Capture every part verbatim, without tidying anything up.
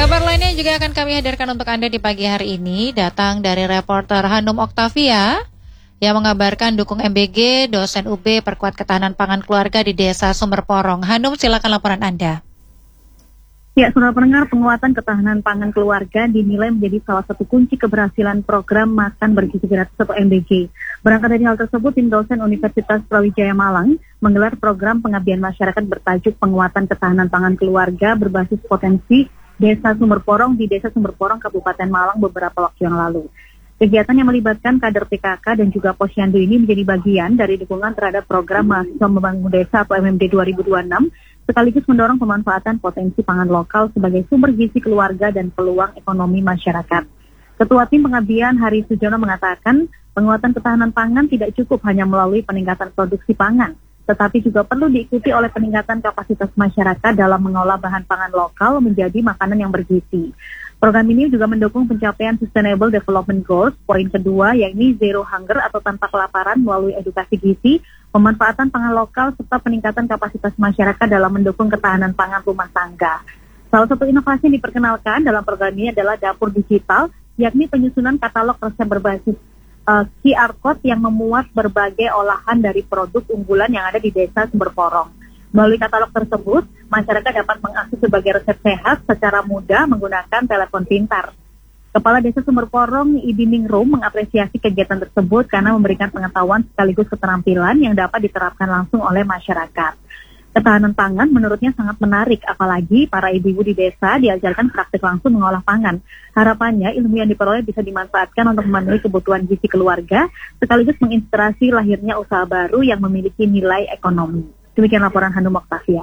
Kabar lainnya juga akan kami hadirkan untuk Anda di pagi hari ini, datang dari reporter Hanum Oktavia yang mengabarkan dukung M B G, dosen U B perkuat ketahanan pangan keluarga di Desa Sumberporong. Hanum, silakan laporan Anda. Ya, saudara pendengar, penguatan ketahanan pangan keluarga dinilai menjadi salah satu kunci keberhasilan program Makan Bergizi Gratis atau M B G. Berangkat dari hal tersebut, tim dosen Universitas Brawijaya Malang menggelar program pengabdian masyarakat bertajuk Penguatan Ketahanan Pangan Keluarga berbasis potensi Desa Sumberporong di Desa Sumberporong, Kabupaten Malang beberapa waktu yang lalu. Kegiatan yang melibatkan kader P K K dan juga Posyandu ini menjadi bagian dari dukungan terhadap program Mahasiswa Membangun Desa atau M M D dua ribu dua puluh enam, sekaligus mendorong pemanfaatan potensi pangan lokal sebagai sumber gizi keluarga dan peluang ekonomi masyarakat. Ketua Tim Pengabdian Hari Sujono mengatakan, penguatan ketahanan pangan tidak cukup hanya melalui peningkatan produksi pangan, tetapi juga perlu diikuti oleh peningkatan kapasitas masyarakat dalam mengolah bahan pangan lokal menjadi makanan yang bergizi. Program ini juga mendukung pencapaian Sustainable Development Goals, poin kedua, yakni Zero Hunger atau tanpa kelaparan melalui edukasi gizi, pemanfaatan pangan lokal, serta peningkatan kapasitas masyarakat dalam mendukung ketahanan pangan rumah tangga. Salah satu inovasi yang diperkenalkan dalam program ini adalah dapur digital, yakni penyusunan katalog resep berbasis uh, Q R Code yang memuat berbagai olahan dari produk unggulan yang ada di Desa Sumberporong. Melalui katalog tersebut, masyarakat dapat mengakses berbagai resep sehat secara mudah menggunakan telepon pintar. Kepala Desa Sumberporong, Ibi Ningrum, mengapresiasi kegiatan tersebut karena memberikan pengetahuan sekaligus keterampilan yang dapat diterapkan langsung oleh masyarakat. Ketahanan pangan menurutnya sangat menarik, apalagi para ibu-ibu di desa diajarkan praktik langsung mengolah pangan. Harapannya ilmu yang diperoleh bisa dimanfaatkan untuk memenuhi kebutuhan gizi keluarga, sekaligus menginspirasi lahirnya usaha baru yang memiliki nilai ekonomi. Demikian laporan Hanum Oktavia.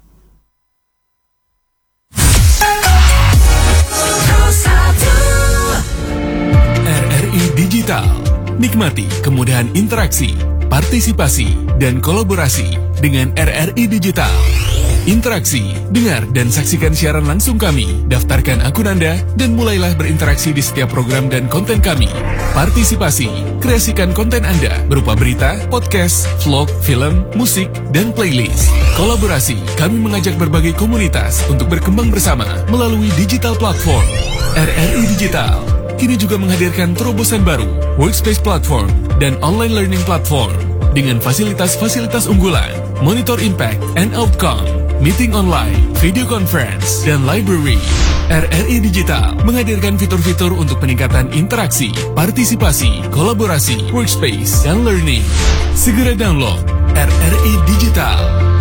R R I Digital. Nikmati kemudahan interaksi, partisipasi, dan kolaborasi dengan R R I Digital. Interaksi, dengar dan saksikan siaran langsung kami. Daftarkan akun Anda dan mulailah berinteraksi di setiap program dan konten kami. Partisipasi, kreasikan konten Anda berupa berita, podcast, vlog, film, musik, dan playlist. Kolaborasi, kami mengajak berbagai komunitas untuk berkembang bersama melalui digital platform. R R I Digital kini juga menghadirkan terobosan baru, workspace platform, dan online learning platform dengan fasilitas-fasilitas unggulan, monitor impact and outcome, meeting online, video conference, dan library. R R I Digital menghadirkan fitur-fitur untuk peningkatan interaksi, partisipasi, kolaborasi, workspace, dan learning. Segera download R R I Digital.